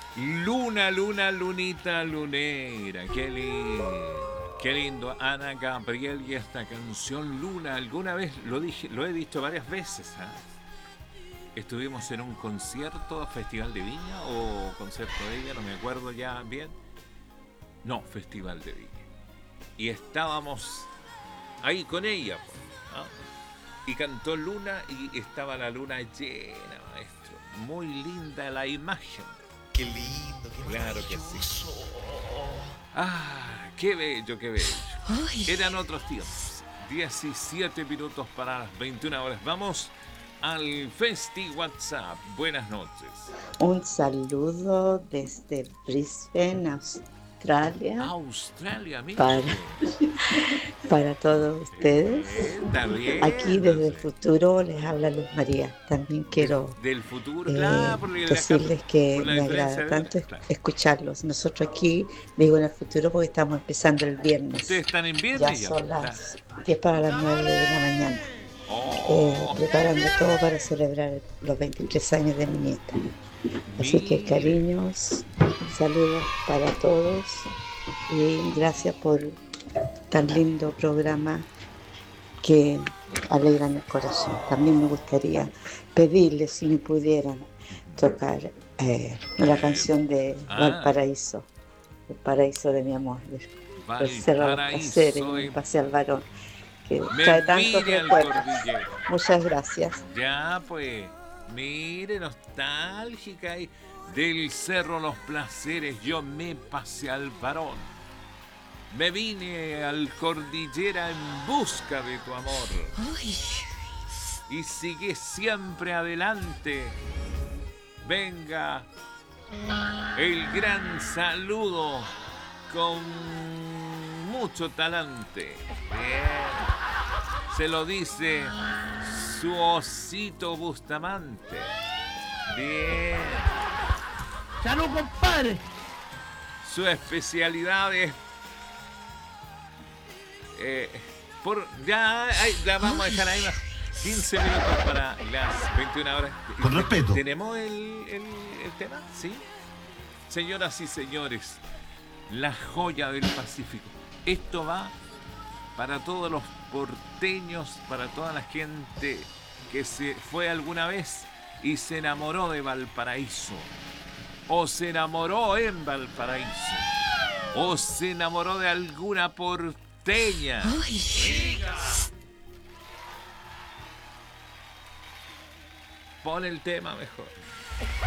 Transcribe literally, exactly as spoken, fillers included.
Luna, luna, lunita, lunera. Qué lindo. Qué lindo. Ana Gabriel y esta canción Luna. Alguna vez lo dije, lo he dicho varias veces. ¿Ah? Estuvimos en un concierto, Festival de Viña o concierto de ella, no me acuerdo ya bien. No, Festival de Viña. Y estábamos ahí con ella, pues, ¿no? Y cantó Luna y estaba la luna llena, maestro. Muy linda la imagen. Qué lindo, qué Claro que sí. maravilloso. Ah, qué bello, qué bello. Ay. Eran otros tiempos. diecisiete minutos para las veintiuna horas. Vamos al Festi WhatsApp. Buenas noches. Un saludo desde Brisbane, Australia, Australia, mire. para, para todos ustedes. Está bien. Aquí desde el futuro les habla Luz María. También quiero Del futuro, eh, claro, por la- decirles que por la me diferencia agrada de tanto horas, claro. escucharlos. Nosotros aquí, digo en el futuro porque estamos empezando el viernes. Ustedes están en Ya viernes ya. son Claro. las diez para las nueve de la mañana. Eh, Oh, preparando todo para celebrar los veintitrés años de mi nieta. Así que mire. cariños, saludos para todos y gracias por tan lindo programa que alegran el corazón. También me gustaría pedirles si me pudieran tocar eh, la canción de Ah. Valparaíso, el paraíso de mi amor, del del Cerro de los Placeres, Valparaíso en en- Paseo al Varón, que Me trae tantos vine al recuerdos. cordillero. Muchas gracias. Ya, pues, mire, nostálgica y del Cerro Los Placeres, yo me pasé al varón. Me vine al cordillera en busca de tu amor. Ay. Y sigue siempre adelante. Venga, el gran saludo con mucho talante. Bien. Se lo dice su osito Bustamante. Bien. ¡Salud, compadre! Su especialidad es. eh, por, ya, ahí, la vamos a dejar ahí unos quince minutos para las veintiuna horas. Con respeto. ¿Tenemos el, el, el tema? Sí. Señoras y señores, la joya del Pacífico. Esto va para todos los porteños, para toda la gente que se fue alguna vez y se enamoró de Valparaíso, o se enamoró en Valparaíso, o se enamoró de alguna porteña. Ay. Pon el tema mejor.